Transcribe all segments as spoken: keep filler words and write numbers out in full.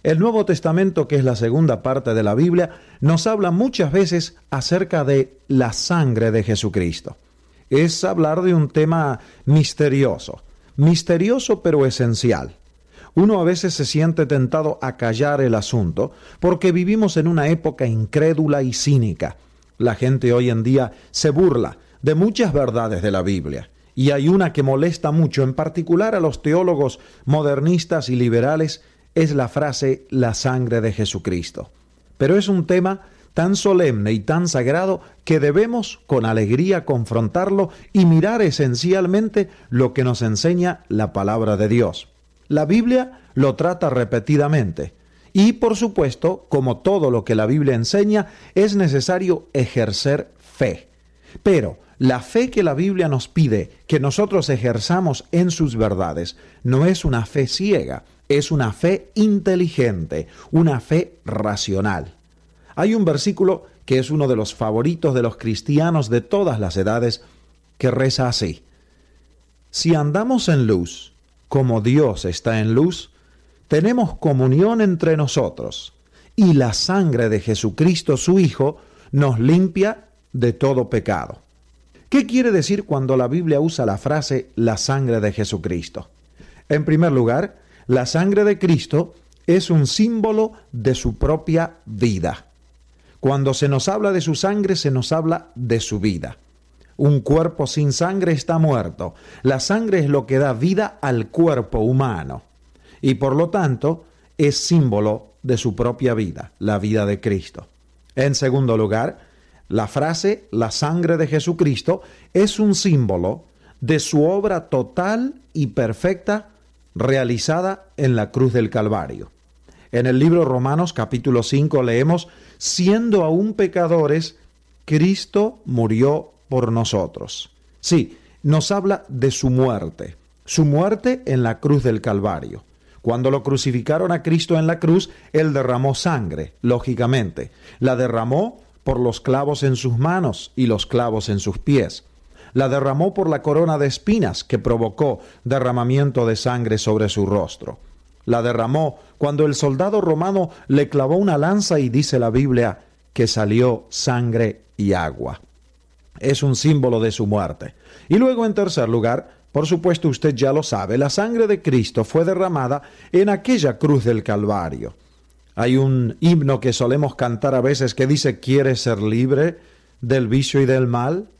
El Nuevo Testamento, que es la segunda parte de la Biblia, nos habla muchas veces acerca de la sangre de Jesucristo. Es hablar de un tema misterioso, misterioso pero esencial. Uno a veces se siente tentado a callar el asunto porque vivimos en una época incrédula y cínica. La gente hoy en día se burla de muchas verdades de la Biblia, y hay una que molesta mucho, en particular a los teólogos modernistas y liberales, es la frase la sangre de Jesucristo. Pero es un tema tan solemne y tan sagrado que debemos con alegría confrontarlo y mirar esencialmente lo que nos enseña la palabra de Dios. La Biblia lo trata repetidamente y, por supuesto, como todo lo que la Biblia enseña, es necesario ejercer fe. Pero la fe que la Biblia nos pide que nosotros ejerzamos en sus verdades no es una fe ciega, es una fe inteligente, una fe racional. Hay un versículo que es uno de los favoritos de los cristianos de todas las edades, que reza así: si andamos en luz, como Dios está en luz, tenemos comunión entre nosotros, y la sangre de Jesucristo, su Hijo, nos limpia de todo pecado. ¿Qué quiere decir cuando la Biblia usa la frase la sangre de Jesucristo? En primer lugar, la sangre de Cristo es un símbolo de su propia vida. Cuando se nos habla de su sangre, se nos habla de su vida. Un cuerpo sin sangre está muerto. La sangre es lo que da vida al cuerpo humano. Y por lo tanto, es símbolo de su propia vida, la vida de Cristo. En segundo lugar, la frase la sangre de Jesucristo es un símbolo de su obra total y perfecta realizada en la cruz del Calvario. En el libro Romanos capítulo cinco leemos: siendo aún pecadores, Cristo murió por nosotros. Sí, nos habla de su muerte, su muerte en la cruz del Calvario. Cuando lo crucificaron a Cristo en la cruz, Él derramó sangre, lógicamente. La derramó por los clavos en sus manos y los clavos en sus pies. La derramó por la corona de espinas que provocó derramamiento de sangre sobre su rostro. La derramó cuando el soldado romano le clavó una lanza y dice la Biblia que salió sangre y agua. Es un símbolo de su muerte. Y luego, en tercer lugar, por supuesto usted ya lo sabe, la sangre de Cristo fue derramada en aquella cruz del Calvario. Hay un himno que solemos cantar a veces que dice: ¿quieres ser libre del vicio y del mal?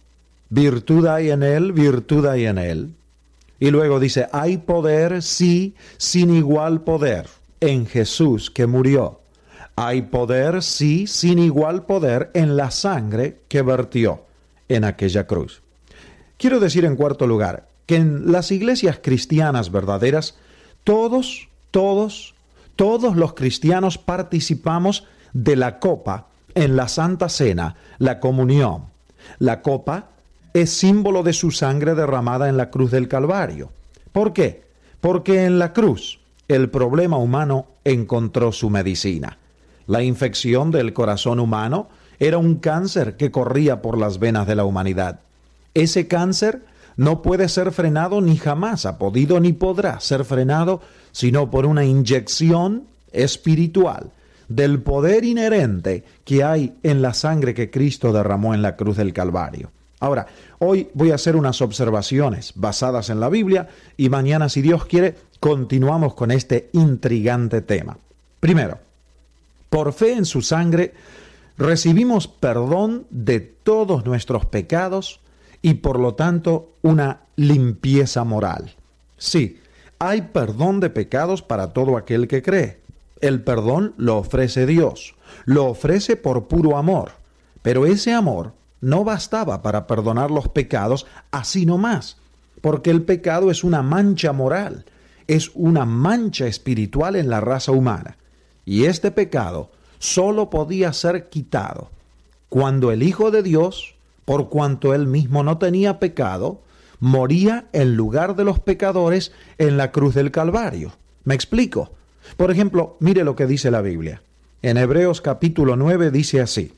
Virtud hay en él, virtud hay en él. Y luego dice: hay poder, sí, sin igual poder, en Jesús que murió. Hay poder, sí, sin igual poder, en la sangre que vertió en aquella cruz. Quiero decir, en cuarto lugar, que en las iglesias cristianas verdaderas, todos, todos, todos los cristianos participamos de la copa en la Santa Cena, la comunión. La copa es símbolo de su sangre derramada en la cruz del Calvario. ¿Por qué? Porque en la cruz el problema humano encontró su medicina. La infección del corazón humano era un cáncer que corría por las venas de la humanidad. Ese cáncer no puede ser frenado, ni jamás ha podido ni podrá ser frenado, sino por una inyección espiritual del poder inherente que hay en la sangre que Cristo derramó en la cruz del Calvario. Ahora, hoy voy a hacer unas observaciones basadas en la Biblia y mañana, si Dios quiere, continuamos con este intrigante tema. Primero, por fe en su sangre recibimos perdón de todos nuestros pecados y por lo tanto una limpieza moral. Sí, hay perdón de pecados para todo aquel que cree. El perdón lo ofrece Dios, lo ofrece por puro amor, pero ese amor no bastaba para perdonar los pecados así nomás, porque el pecado es una mancha moral, es una mancha espiritual en la raza humana, y este pecado solo podía ser quitado cuando el Hijo de Dios, por cuanto él mismo no tenía pecado, moría en lugar de los pecadores en la cruz del Calvario. ¿Me explico? Por ejemplo, mire lo que dice la Biblia. En Hebreos capítulo nueve dice así: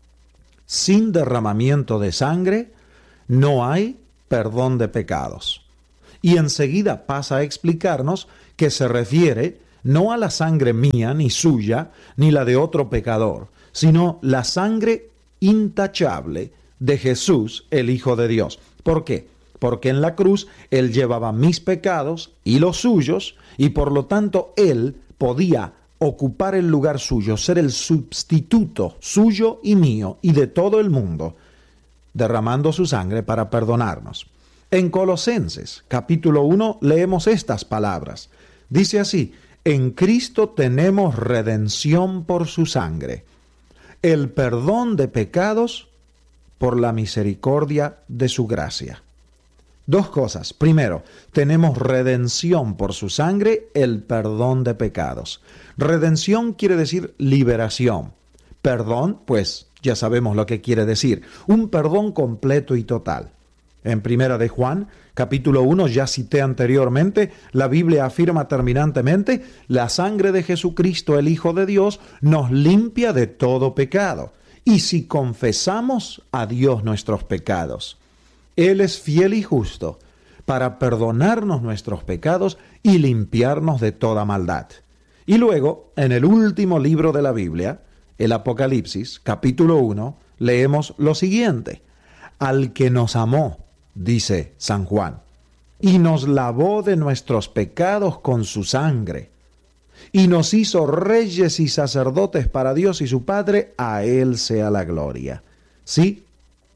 sin derramamiento de sangre no hay perdón de pecados. Y enseguida pasa a explicarnos que se refiere no a la sangre mía, ni suya, ni la de otro pecador, sino la sangre intachable de Jesús, el Hijo de Dios. ¿Por qué? Porque en la cruz Él llevaba mis pecados y los suyos, y por lo tanto Él podía ocupar el lugar suyo, ser el sustituto suyo y mío y de todo el mundo, derramando su sangre para perdonarnos. En Colosenses, capítulo uno, leemos estas palabras. Dice así: en Cristo tenemos redención por su sangre, el perdón de pecados por la misericordia de su gracia. Dos cosas. Primero, tenemos redención por su sangre, el perdón de pecados. Redención quiere decir liberación. Perdón, pues ya sabemos lo que quiere decir. Un perdón completo y total. En Primera de Juan, capítulo uno, ya cité anteriormente, la Biblia afirma terminantemente: la sangre de Jesucristo, el Hijo de Dios, nos limpia de todo pecado. Y si confesamos a Dios nuestros pecados, Él es fiel y justo para perdonarnos nuestros pecados y limpiarnos de toda maldad. Y luego, en el último libro de la Biblia, el Apocalipsis, capítulo uno, leemos lo siguiente: al que nos amó, dice San Juan, y nos lavó de nuestros pecados con su sangre, y nos hizo reyes y sacerdotes para Dios y su Padre, a Él sea la gloria. Sí,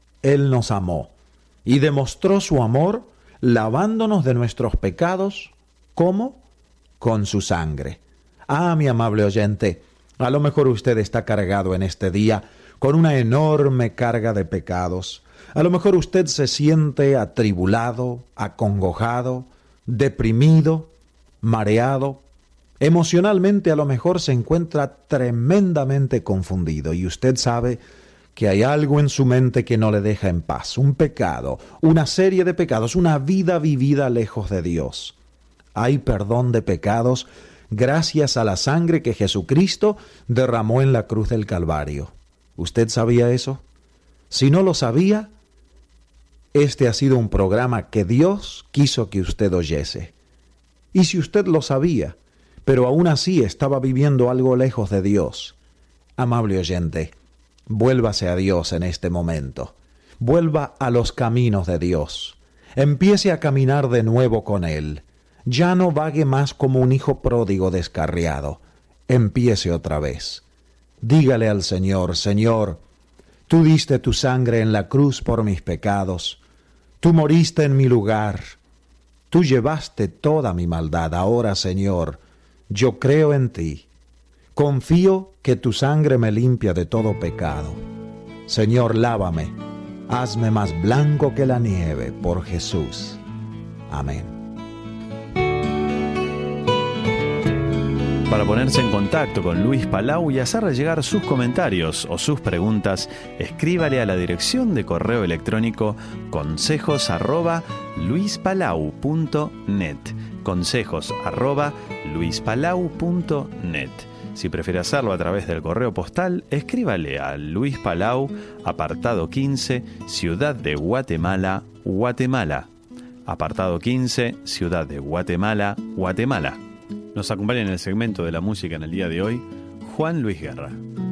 Él nos amó y demostró su amor lavándonos de nuestros pecados. ¿Cómo? Con su sangre. Ah, mi amable oyente, a lo mejor usted está cargado en este día con una enorme carga de pecados. A lo mejor usted se siente atribulado, acongojado, deprimido, mareado. Emocionalmente a lo mejor se encuentra tremendamente confundido y usted sabe que hay algo en su mente que no le deja en paz, un pecado, una serie de pecados, una vida vivida lejos de Dios. Hay perdón de pecados gracias a la sangre que Jesucristo derramó en la cruz del Calvario. ¿Usted sabía eso? Si no lo sabía, este ha sido un programa que Dios quiso que usted oyese. Y si usted lo sabía, pero aún así estaba viviendo algo lejos de Dios, amable oyente, vuélvase a Dios en este momento. Vuelva a los caminos de Dios. Empiece a caminar de nuevo con Él. Ya no vague más como un hijo pródigo descarriado. Empiece otra vez. Dígale al Señor: Señor, tú diste tu sangre en la cruz por mis pecados. Tú moriste en mi lugar. Tú llevaste toda mi maldad. Ahora, Señor, yo creo en ti. Confío que tu sangre me limpia de todo pecado. Señor, lávame. Hazme más blanco que la nieve por Jesús. Amén. Para ponerse en contacto con Luis Palau y hacerle llegar sus comentarios o sus preguntas, escríbale a la dirección de correo electrónico consejos arroba luispalau punto net. Consejos arroba luispalau punto net. Si prefiere hacerlo a través del correo postal, escríbale a Luis Palau, apartado quince, Ciudad de Guatemala, Guatemala. Apartado quince, Ciudad de Guatemala, Guatemala. Nos acompaña en el segmento de la música en el día de hoy, Juan Luis Guerra.